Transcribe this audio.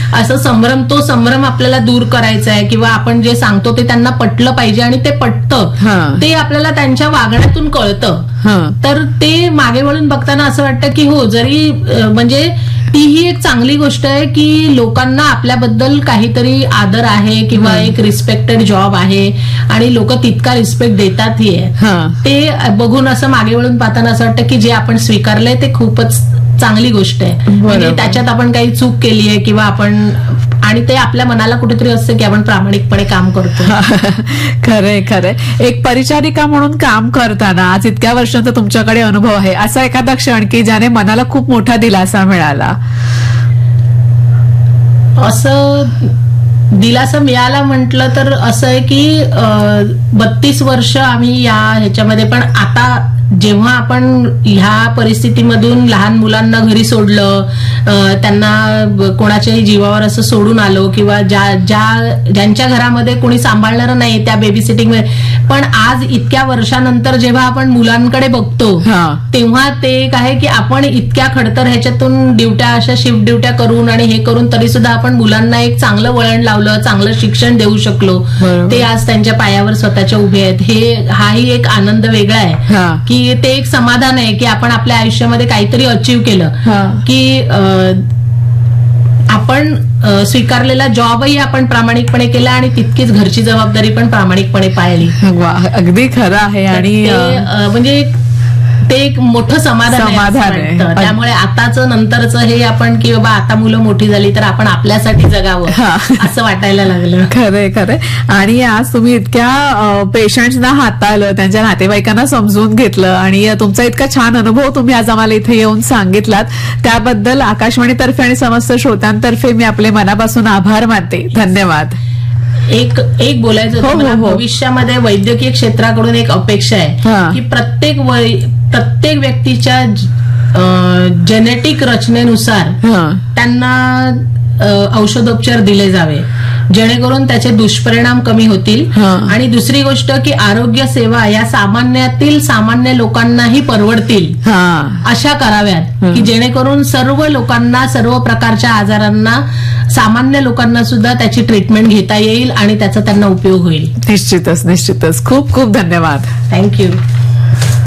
असं तो संभ्रम आपल्याला दूर करायचा आहे, किंवा आपण जे सांगतो ते त्यांना पटलं पाहिजे आणि ते पटतं, ते आपल्याला त्यांच्या वागण्यातून कळतं. तर ते मागे वळून बघताना असं वाटतं की हो, जरी म्हणजे तीही एक चांगली गोष्ट आहे की लोकांना आपल्याबद्दल काहीतरी आदर आहे किंवा एक रिस्पेक्टेड जॉब आहे आणि लोक तितका रिस्पेक्ट देतातही आहे. ते बघून असं मागे वळून पाहताना असं वाटतं की जे आपण स्वीकारलंय ते खूपच चांगली गोष्ट आहे. म्हणजे त्याच्यात आपण काही चूक केली आहे किंवा आपण, आणि ते आपल्या मनाला कुठेतरी असतं की आपण प्रामाणिकपणे काम करतो. खरंय खरंय. एक परिचारिका म्हणून काम करताना आज इतक्या वर्षांचा तुमच्याकडे अनुभव आहे, असा एखादा क्षण की ज्याने मनाला खूप मोठा दिलासा मिळाला? असं दिलासा मिळाला म्हटलं तर असं आहे की 32 वर्ष आम्ही या ह्याच्यामध्ये, पण आता जेव्हा आपण ह्या परिस्थितीमधून लहान मुलांना घरी सोडलं, त्यांना कोणाच्याही जीवावर असं सोडून आलो, किंवा ज्यांच्या घरामध्ये कोणी सांभाळणारं नाही त्या बेबी सिटिंग मध्ये, पण आज इतक्या वर्षानंतर जेव्हा आपण मुलांकडे बघतो तेव्हा ते एक आहे की आपण इतक्या खडतर ह्याच्यातून ड्युट्या, अशा शिफ्ट ड्युट्या करून आणि हे करून तरी सुद्धा आपण मुलांना एक चांगलं वळण लावलं, चांगलं शिक्षण देऊ शकलो. ते आज त्यांच्या पायावर स्वतःच्या उभे आहेत. हाही एक आनंद वेगळा आहे की ते एक समाधान आहे की आपण आपल्या आयुष्यामध्ये काहीतरी अचीव्ह केलं, की आपण स्वीकारलेला जॉबही आपण प्रामाणिकपणे केला आणि तितकीच घरची जबाबदारी पण प्रामाणिकपणे पाळली. अगदी खरं आहे. आणि म्हणजे ते एक मोठं समाधान आहे. त्यामुळे आताचं नंतरचं हे आपण की बाबा आता मुलं मोठी झाली तर आपण आपल्यासाठी जगावं असं वाटायला लागलं. खरंय खरंय. आणि आज तुम्ही इतक्या पेशंट्सना हाताळलं, त्यांच्या नातेवाईकांना समजून घेतलं आणि तुमचा इतका छान अनुभव तुम्ही आज आम्हाला इथे येऊन सांगितलात, त्याबद्दल आकाशवाणीतर्फे आणि समस्त श्रोत्यांतर्फे मी आपले मनापासून आभार मानते. धन्यवाद. एक बोलायचं होतं, भविष्यामध्ये वैद्यकीय क्षेत्राकडून एक अपेक्षा आहे की प्रत्येक व्यक्तीच्या जेनेटिक रचनेनुसार त्यांना औषधोपचार दिले जावे, जेणेकरून त्याचे दुष्परिणाम कमी होतील. आणि दुसरी गोष्ट की आरोग्य सेवा या सामान्यातील सामान्य लोकांनाही परवडतील अशा कराव्यात, की जेणेकरून सर्व लोकांना, सर्व प्रकारच्या आजारांना, सामान्य लोकांना सुद्धा त्याची ट्रीटमेंट घेता येईल आणि त्याचा त्यांना उपयोग होईल. निश्चितच निश्चितच. खूप खूप धन्यवाद. थँक्यू.